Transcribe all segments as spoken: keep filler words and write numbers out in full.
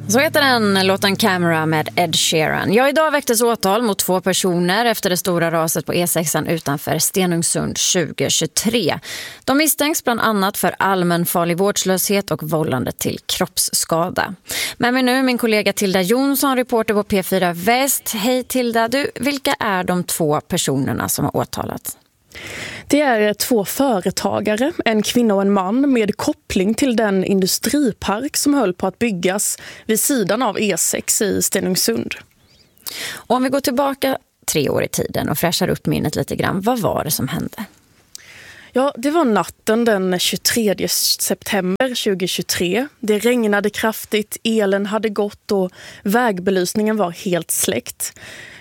Så heter den, låten Camera med Ed Sheeran. Ja, idag väcktes åtal mot två personer efter det stora raset på E sex utanför Stenungsund tjugo tjugotre. De misstänks bland annat för allmänfarlig vårdslöshet och vållande till kroppsskada. Med mig nu min kollega Tilda Jonsson, reporter på P fyra Väst. Hej Tilda, du, vilka är de två personerna som har åtalats? Det är två företagare, en kvinna och en man, med koppling till den industripark som höll på att byggas vid sidan av E sex i Stenungsund. Och om vi går tillbaka tre år i tiden och fräschar upp minnet lite grann, vad var det som hände? Ja, det var natten den tjugotredje september tjugo tjugotre. Det regnade kraftigt, elen hade gått och vägbelysningen var helt släckt.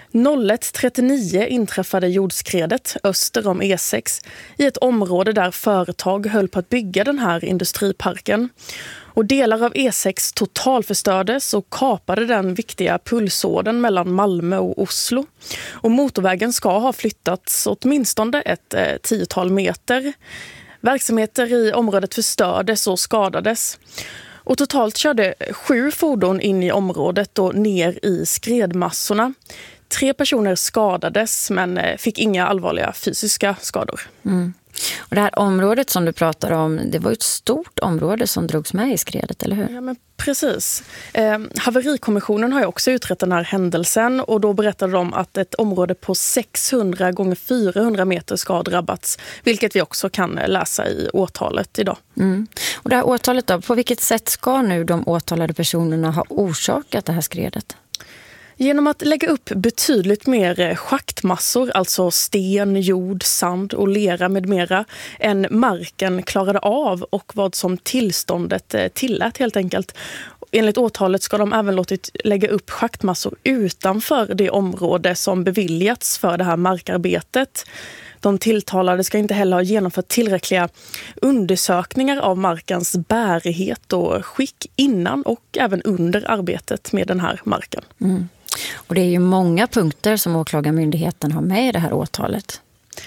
ett trettionio inträffade jordskredet öster om E sex i ett område där företag höll på att bygga den här industriparken. Och delar av E sex totalförstördes och kapade den viktiga pulsådern mellan Malmö och Oslo. Och motorvägen ska ha flyttats åtminstone ett eh, tiotal meter. Verksamheter i området förstördes och skadades. Och totalt körde sju fordon in i området och ner i skredmassorna. Tre personer skadades men fick inga allvarliga fysiska skador. Mm. Och det här området som du pratar om, det var ett stort område som drogs med i skredet, eller hur? Ja, men precis. Eh, haverikommissionen har ju också utrett den här händelsen och då berättade de att ett område på sexhundra gånger fyrahundra meter ska ha drabbats, vilket vi också kan läsa i åtalet idag. Mm. Och det här åtalet då, på vilket sätt ska nu de åtalade personerna ha orsakat det här skredet? Genom att lägga upp betydligt mer schaktmassor, alltså sten, jord, sand och lera med mera, än marken klarade av och vad som tillståndet tillät helt enkelt. Enligt åtalet ska de även låtit lägga upp schaktmassor utanför det område som beviljats för det här markarbetet. De tilltalade ska inte heller ha genomfört tillräckliga undersökningar av markens bärighet och skick innan och även under arbetet med den här marken. Mm. Och det är ju många punkter som åklagarmyndigheten har med i det här åtalet.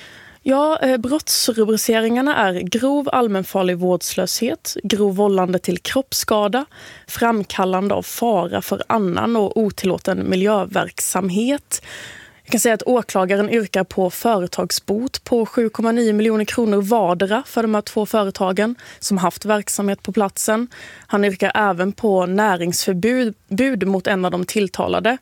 Ja, brottsrubriceringarna är grov allmänfarlig vårdslöshet, grov vållande till kroppsskada, framkallande av fara för annan och otillåten miljöverksamhet. Jag kan säga att åklagaren yrkar på företagsbot på sju komma nio miljoner kronor vardera för de här två företagen som haft verksamhet på platsen. Han yrkar även på näringsförbud bud mot en av de tilltalade.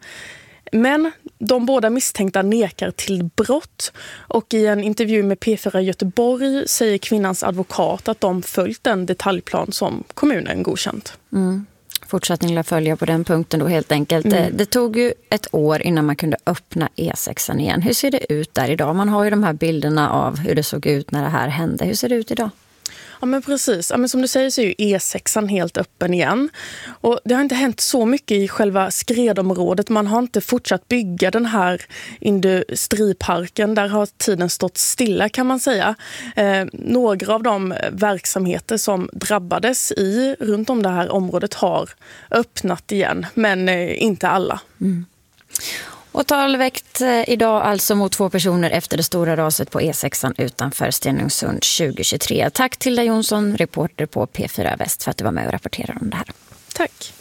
Men de båda misstänkta nekar till brott och i en intervju med P fyra Göteborg säger kvinnans advokat att de följt den detaljplan som kommunen godkänt. Mm. Fortsättning att följa på den punkten då helt enkelt. Mm. Det tog ju ett år innan man kunde öppna E sex igen. Hur ser det ut där idag? Man har ju de här bilderna av hur det såg ut när det här hände. Hur ser det ut idag? Ja men precis, ja, men som du säger så är ju E sex helt öppen igen. Och det har inte hänt så mycket i själva skredområdet. Man har inte fortsatt bygga den här industriparken. Där har tiden stått stilla kan man säga. Eh, några av de verksamheter som drabbades i runt om det här området har öppnat igen. Men eh, inte alla. Mm. Åtal väckt idag alltså mot två personer efter det stora raset på E sex utanför Stenungsund tjugo tjugotre. Tack Tilda Jonsson, reporter på P fyra Väst, för att du var med och rapporterade om det här. Tack.